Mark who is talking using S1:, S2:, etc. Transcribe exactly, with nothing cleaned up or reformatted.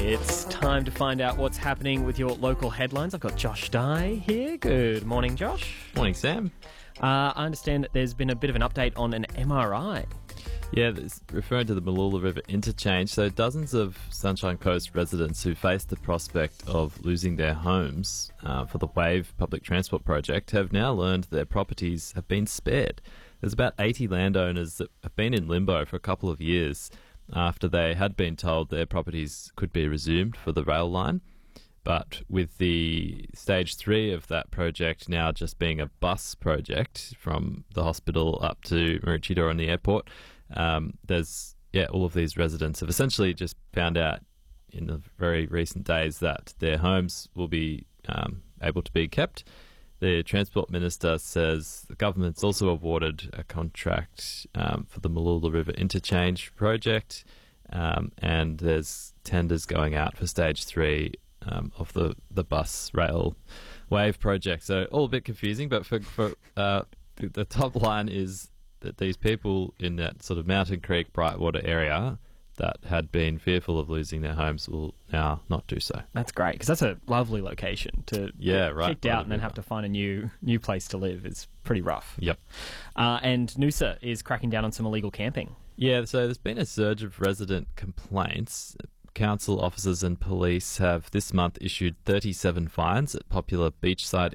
S1: It's time to find out what's happening with your local headlines. I've got Josh Dye here. Good morning, Josh.
S2: Morning, Sam.
S1: Uh, I understand that there's been a bit of an update on an M R I.
S2: Yeah, it's referring to the Mooloolah River interchange. So dozens of Sunshine Coast residents who faced the prospect of losing their homes uh, for the WAVE public transport project have now learned their properties have been spared. There's about eighty landowners that have been in limbo for a couple of years after they had been told their properties could be resumed for the rail line. But with the stage three of that project now just being a bus project from the hospital up to Maroochydore and the airport, um, there's, yeah, all of these residents have essentially just found out in the very recent days that their homes will be um, able to be kept. The Transport Minister says the government's also awarded a contract um, for the Mooloolah River interchange project, um, and there's tenders going out for stage three um, of the, the bus rail wave project. So all a bit confusing, but for, for uh, the, the top line is that these people in that sort of Mountain Creek, Brightwater area that had been fearful of losing their homes will now not do so.
S1: That's great, because that's a lovely location to
S2: yeah, right,
S1: kicked out and then have to find a new new place to live. Is pretty rough.
S2: Yep.
S1: Uh, and Noosa is cracking down on some illegal camping.
S2: Yeah, so there's been a surge of resident complaints. Council officers and police have this month issued thirty-seven fines at popular beachside